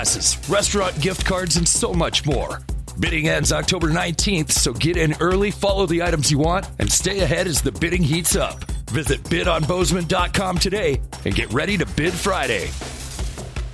restaurant gift cards, and so much more. Bidding ends October 19th, so get in early, follow the items you want, and stay ahead as the bidding heats up. Visit bidonbozeman.com today and get ready to bid Friday.